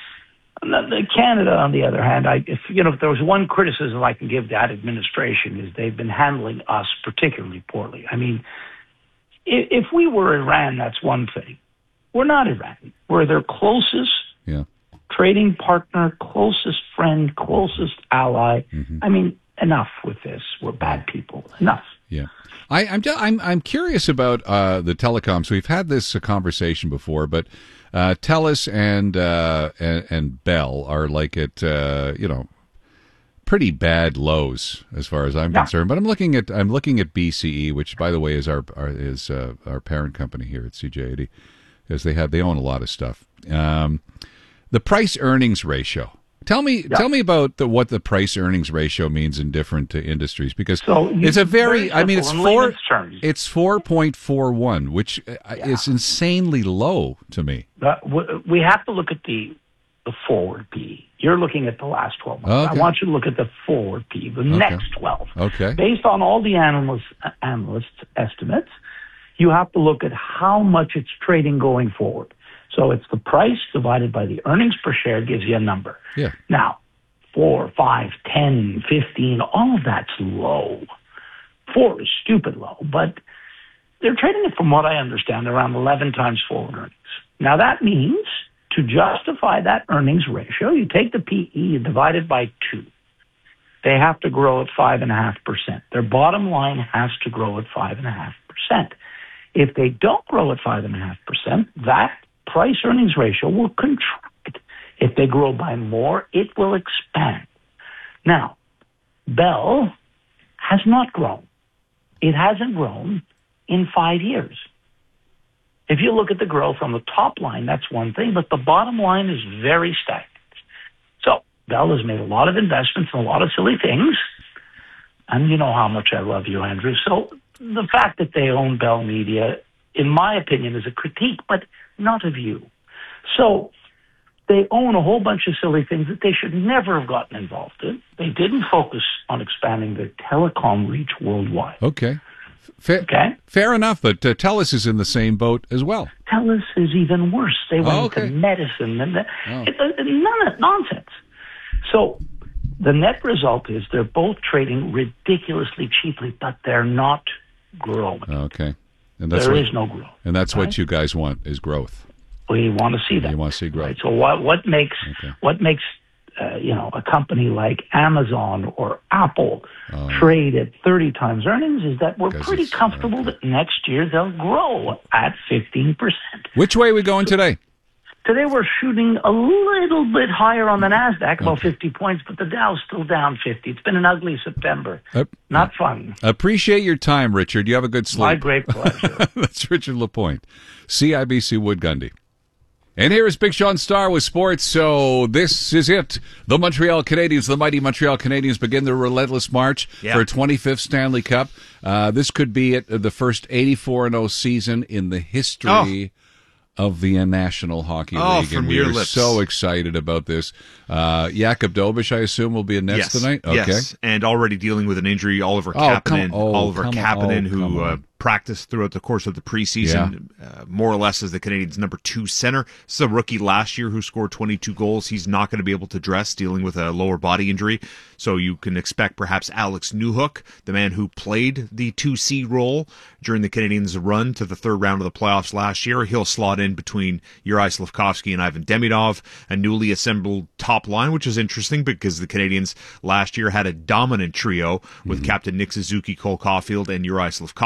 Canada, on the other hand, I if you know if there was one criticism I can give that administration is they've been handling us particularly poorly. I mean, if, if we were Iran, that's one thing. We're not Iran. We're their closest yeah. trading partner, closest friend, closest ally. Mm-hmm. I mean, enough with this. We're bad people. Enough. Yeah. I, I'm I'm I'm curious about uh, the telecoms. We've had this uh, conversation before, but uh, TELUS and, uh, and and Bell are like at uh, you know pretty bad lows as far as I'm yeah. concerned. But I'm looking at I'm looking at B C E, which by the way is our, our is uh, our parent company here at C J eighty, because they have they own a lot of stuff. Um, the price earnings ratio. Tell me, yeah. tell me about the, what the price earnings ratio means in different uh, industries, because so it's a very, very I mean, it's four, it's four point four one, which yeah. is insanely low to me. But we have to look at the the forward P. You're looking at the last twelve months. Okay. I want you to look at the forward P, the okay. next twelve. Okay. Based on all the analysts analysts estimates, you have to look at how much it's trading going forward. So it's the price divided by the earnings per share gives you a number. Yeah. Now, four, five, ten, fifteen, all of that's low. Four is stupid low, but they're trading it, from what I understand, around eleven times forward earnings. Now that means to justify that earnings ratio, you take the P E and divide it by two. They have to grow at five and a half percent. Their bottom line has to grow at five and a half percent. If they don't grow at five and a half percent, that price earnings ratio will contract. If they grow by more, it will expand. Now, Bell has not grown. It hasn't grown in five years. If you look at the growth on the top line, that's one thing, but the bottom line is very stagnant. So Bell has made a lot of investments in a lot of silly things, and you know how much I love you, Andrew. So the fact that they own Bell Media, in my opinion, is a critique, but not of you. So they own a whole bunch of silly things that they should never have gotten involved in. They didn't focus on expanding their telecom reach worldwide. Okay. Fair, okay. Fair enough, but uh, TELUS is in the same boat as well. TELUS is even worse. They went oh, okay. into medicine and the, oh. it, it, none of nonsense. So the net result is they're both trading ridiculously cheaply, but they're not growing. Okay. And that's there what, is no growth. And that's right? what you guys want, is growth. We want to see that. You want to see growth. Right? So what what makes okay. what makes uh, you know a company like Amazon or Apple oh. trade at thirty times earnings is that we're pretty comfortable okay. that next year they'll grow at fifteen percent. Which way are we going today? Today we're shooting a little bit higher on the NASDAQ, about okay. fifty points, but the Dow's still down fifty. It's been an ugly September. Uh, Not fun. Appreciate your time, Richard. You have a good sleep. My great pleasure. That's Richard Lapointe, C I B C Wood Gundy. And here is Big Sean Starr with sports. So this is it. The Montreal Canadiens, the mighty Montreal Canadiens, begin their relentless march yeah. for a twenty-fifth Stanley Cup. Uh, this could be it, the first eighty-four and oh season in the history oh. of the National Hockey oh, League. From and we your are lips. so excited about this. Uh, Jakob Dobish, I assume, will be in nets yes. tonight? Okay. Yes, and already dealing with an injury, Oliver Kapanen, oh, oh, Oliver Kapanen, oh, who uh, practiced throughout the course of the preseason, yeah. uh, more or less as the Canadiens' number two center. This is a rookie last year who scored twenty-two goals. He's not going to be able to dress, dealing with a lower body injury. So you can expect perhaps Alex Newhook, the man who played the two C role during the Canadiens' run to the third round of the playoffs last year. He'll slot in between Juraj Slafkovsky and Ivan Demidov, a newly assembled top line, which is interesting because the Canadiens last year had a dominant trio with mm-hmm. Captain Nick Suzuki, Cole Caulfield, and Juraj Slafkovsky.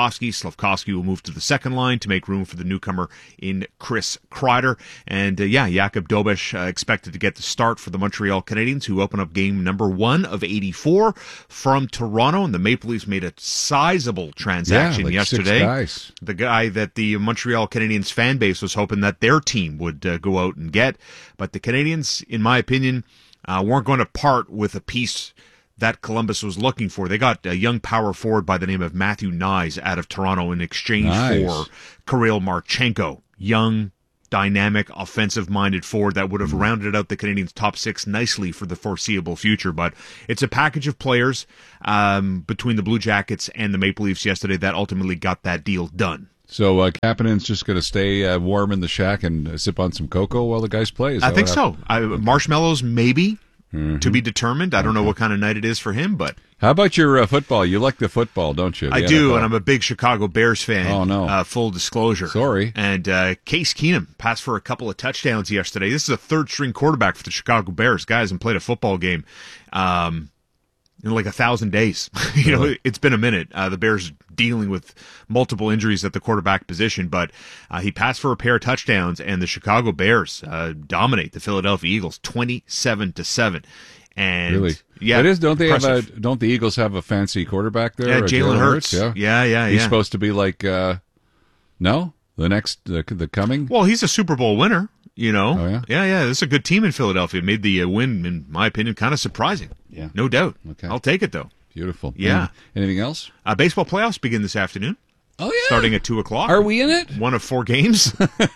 Slavkovsky will move to the second line to make room for the newcomer in Chris Kreider. And uh, yeah, Jakub Dobeš uh, expected to get the start for the Montreal Canadiens, who open up game number one of eighty-four from Toronto. And the Maple Leafs made a sizable transaction yeah, like yesterday. Six guys. The guy that the Montreal Canadiens fan base was hoping that their team would uh, go out and get. But the Canadiens, in my opinion, uh, weren't going to part with a piece that Columbus was looking for. They got a young power forward by the name of Matthew Nyes out of Toronto in exchange nice. for Kirill Marchenko, young, dynamic, offensive-minded forward that would have mm. rounded out the Canadiens' top six nicely for the foreseeable future. But it's a package of players um, between the Blue Jackets and the Maple Leafs yesterday that ultimately got that deal done. So uh, Kapanen's just going to stay uh, warm in the shack and uh, sip on some cocoa while the guys play? Is I that think what so. I, marshmallows, maybe. Mm-hmm. To be determined. I don't okay. know what kind of night it is for him, but how about your uh, football? You like the football, don't you? The I N F L. do, and I'm a big Chicago Bears fan. Oh no! Uh, full disclosure. Sorry. And uh, Case Keenum passed for a couple of touchdowns yesterday. This is a third-string quarterback for the Chicago Bears. Guy hasn't played a football game um, in like a thousand days. you know, Really? it's been a minute. Uh, the Bears dealing with multiple injuries at the quarterback position, but uh, he passed for a pair of touchdowns, and the Chicago Bears uh, dominate the Philadelphia Eagles twenty-seven to seven. And really? Yeah. It is. Don't they impressive. have a? Don't the Eagles have a fancy quarterback there? Yeah, Uh, Jalen Hurts. Yeah, yeah, yeah. He's yeah. supposed to be like. Uh, no, the next the, the coming. Well, he's a Super Bowl winner. You know. Oh, yeah? Yeah, yeah. This is a good team in Philadelphia. Made the uh, win, in my opinion, kind of surprising. Yeah. No doubt. Okay. I'll take it though. Beautiful. Yeah. Any- anything else? Uh, baseball playoffs begin this afternoon. Oh yeah. Starting at two o'clock. Are we in it? One of four games.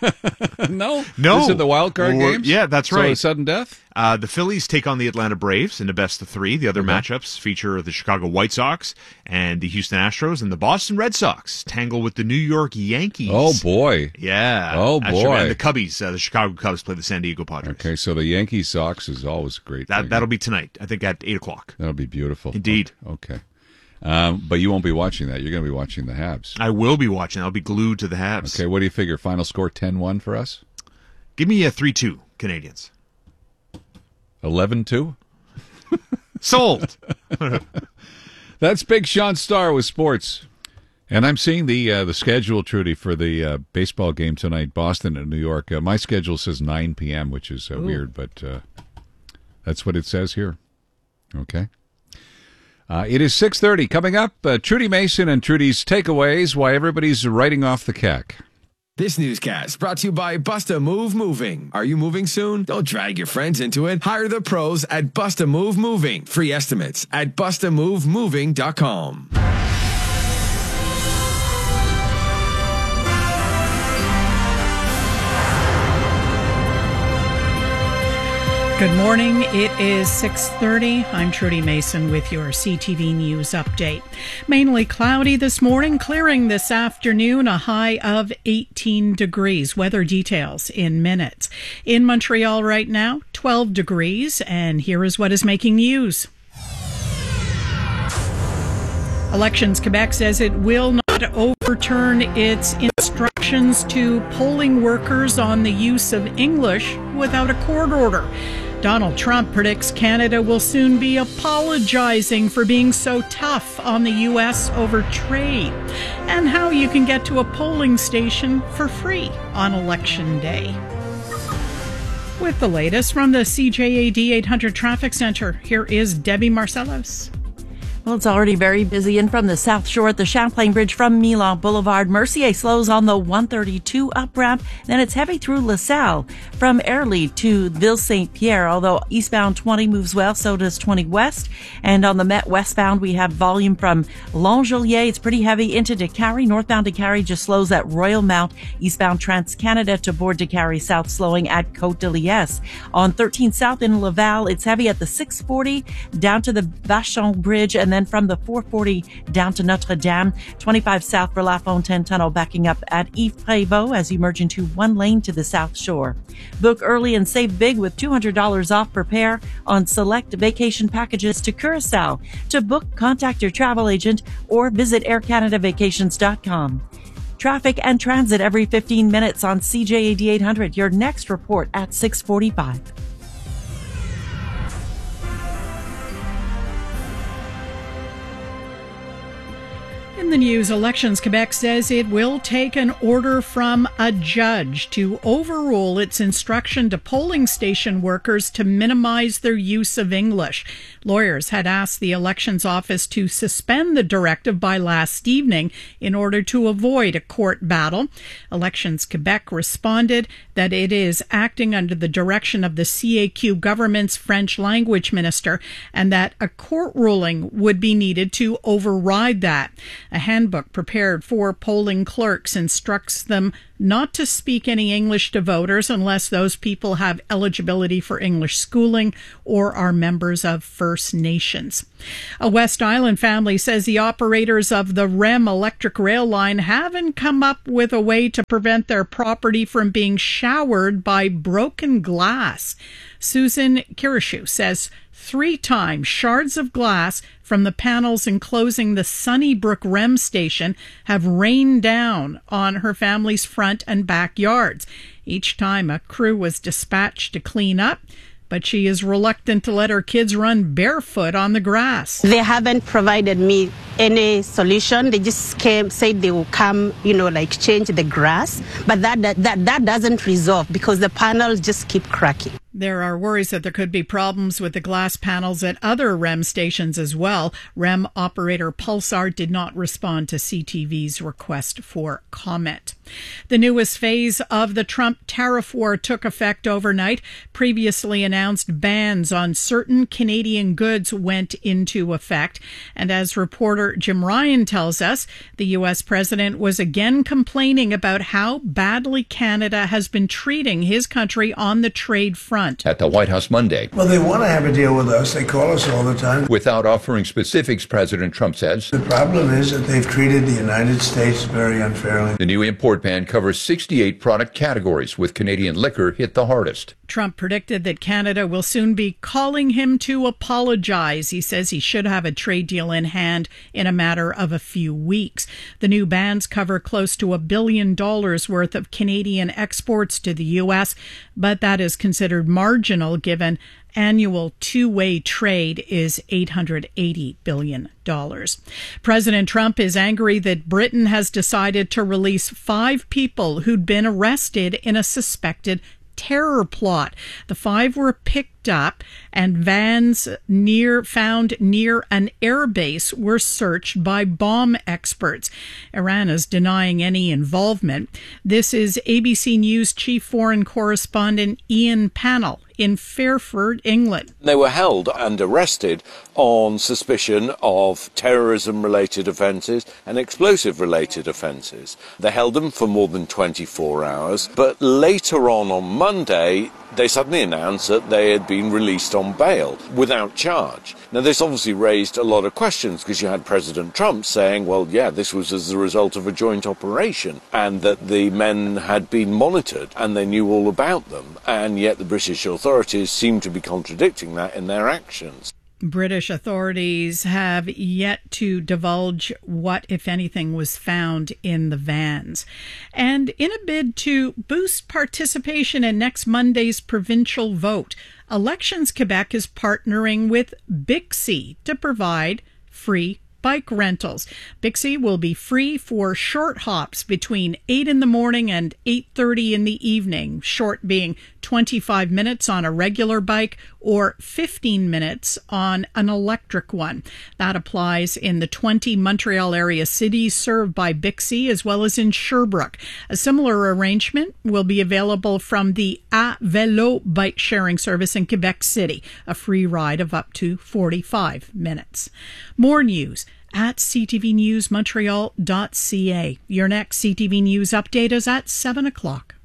no. No. This is the wild card Or- games. Yeah, that's So right. a sudden death. Uh, the Phillies take on the Atlanta Braves in a best of three. The other Okay. matchups feature the Chicago White Sox and the Houston Astros, and the Boston Red Sox tangle with the New York Yankees. Oh boy. Yeah. Oh, That's boy. right. And the Cubbies, uh, the Chicago Cubs play the San Diego Padres. Okay, so the Yankees Sox is always a great. That thing. that'll be tonight. I think at eight o'clock. That'll be beautiful. Indeed. Okay. Um, but you won't be watching that. You're going to be watching the Habs. I will be watching. I'll be glued to the Habs. Okay, what do you figure? Final score ten one for us? Give me a three two Canadians. eleven two? Sold. That's Big Sean Starr with sports. And I'm seeing the uh, the schedule, Trudy, for the uh, baseball game tonight, Boston and New York. Uh, my schedule says nine p.m., which is uh, weird, but uh, that's what it says here. Okay. Uh, it is six thirty. Coming up, uh, Trudy Mason and Trudy's takeaways, why everybody's writing off the C A C. This newscast brought to you by Busta Move Moving. Are you moving soon? Don't drag your friends into it. Hire the pros at Busta Move Moving. Free estimates at busta move moving dot com. Good morning. It is six thirty. I'm Trudy Mason with your C T V News update. Mainly cloudy this morning, clearing this afternoon, a high of eighteen degrees. Weather details in minutes. In Montreal right now, twelve degrees, and here is what is making news. Elections Quebec says it will not overturn its instructions to polling workers on the use of English without a court order. Donald Trump predicts Canada will soon be apologizing for being so tough on the U S over trade, and how you can get to a polling station for free on Election Day. With the latest from the C J A D eight hundred Traffic Center, here is Debbie Marcellos. Well, it's already very busy. And from the South Shore at the Champlain Bridge from Milan Boulevard, Mercier slows on the one thirty-two up ramp. Then it's heavy through LaSalle from Airlie to Ville Saint Pierre. Although eastbound twenty moves well, so does twenty west. And on the Met westbound, we have volume from L'Angelier. It's pretty heavy into DeCarry. Northbound DeCarry just slows at Royal Mount. Eastbound Trans-Canada to board DeCarry South, slowing at Côte de Liesse. On thirteen South in Laval, it's heavy at the six forty down to the Vachon Bridge, and then from the four forty down to Notre Dame. twenty-five South for La Fontaine Tunnel, backing up at Yves Prévost as you merge into one lane to the South Shore. Book early and save big with two hundred dollars off per pair on select vacation packages to Curacao. To book, contact your travel agent or visit air canada vacations dot com. Traffic and transit every fifteen minutes on C J A D eight hundred. Your next report at six forty-five. the news, Elections Quebec says it will take an order from a judge to overrule its instruction to polling station workers to minimize their use of English. Lawyers had asked the elections office to suspend the directive by last evening in order to avoid a court battle. Elections Quebec responded that it is acting under the direction of the C A Q government's French language minister and that a court ruling would be needed to override that. A handbook prepared for polling clerks instructs them not to speak any English to voters unless those people have eligibility for English schooling or are members of First Nations. A West Island family says the operators of the R E M electric rail line haven't come up with a way to prevent their property from being showered by broken glass. Susan Kirishu says three times shards of glass from the panels enclosing the Sunnybrook R E M station have rained down on her family's front and backyards. Each time a crew was dispatched to clean up, but she is reluctant to let her kids run barefoot on the grass. They haven't provided me any solution. They just came, said they will come, you know, like change the grass, but that that that, that doesn't resolve because the panels just keep cracking. There are worries that there could be problems with the glass panels at other R E M stations as well. R E M operator Pulsar did not respond to C T V's request for comment. The newest phase of the Trump tariff war took effect overnight. Previously announced bans on certain Canadian goods went into effect. And as reporter Jim Ryan tells us, the U S president was again complaining about how badly Canada has been treating his country on the trade front. At the White House Monday. Well, they want to have a deal with us. They call us all the time. Without offering specifics, President Trump says. The problem is that they've treated the United States very unfairly. The new import ban covers sixty-eight product categories, with Canadian liquor hit the hardest. Trump predicted that Canada will soon be calling him to apologize. He says he should have a trade deal in hand in a matter of a few weeks. The new bans cover close to a billion dollars worth of Canadian exports to the U S, but that is considered marginal given annual two-way trade is eight hundred eighty billion dollars. President Trump is angry that Britain has decided to release five people who'd been arrested in a suspected terror plot. The five were picked up and vans near found near an airbase were searched by bomb experts. Iran is denying any involvement. This is A B C News chief foreign correspondent Ian Pannell in Fairford, England. They were held and arrested on suspicion of terrorism-related offences and explosive-related offences. They held them for more than twenty-four hours, but later on on Monday, they suddenly announced that they had been released on bail without charge. Now, this obviously raised a lot of questions because you had President Trump saying, well, yeah, this was as a result of a joint operation and that the men had been monitored and they knew all about them. And yet the British authorities seem to be contradicting that in their actions. British authorities have yet to divulge what, if anything, was found in the vans. And in a bid to boost participation in next Monday's provincial vote, Elections Quebec is partnering with Bixi to provide free bike rentals. Bixi will be free for short hops between eight in the morning and eight thirty in the evening, short being twenty-five minutes on a regular bike or fifteen minutes on an electric one. That applies in the twenty Montreal area cities served by Bixi as well as in Sherbrooke. A similar arrangement will be available from the A Vélo bike sharing service in Quebec City, a free ride of up to forty-five minutes. More news at c t v news montreal dot c a. Your next C T V News update is at seven o'clock.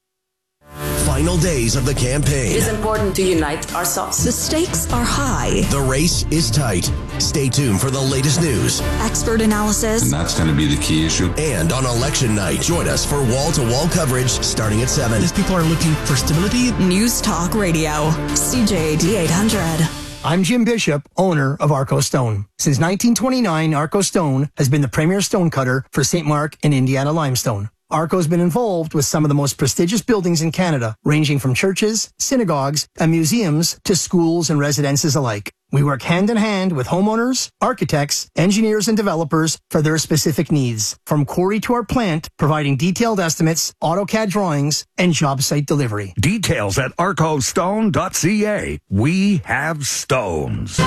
Final days of the campaign. It is important to unite ourselves. The stakes are high. The race is tight. Stay tuned for the latest news, expert analysis, and that's going to be the key issue. And on election night, join us for wall-to-wall coverage starting at seven. As people are looking for stability. News Talk Radio, C J A D eight hundred. I'm Jim Bishop, owner of Arco Stone. Since nineteen twenty-nine, Arco Stone has been the premier stone cutter for Saint Mark and Indiana limestone. Arco's been involved with some of the most prestigious buildings in Canada, ranging from churches, synagogues, and museums to schools and residences alike. We work hand in hand with homeowners, architects, engineers, and developers for their specific needs. From quarry to our plant, providing detailed estimates, AutoCAD drawings, and job site delivery. Details at arco stone dot c a. We have stones.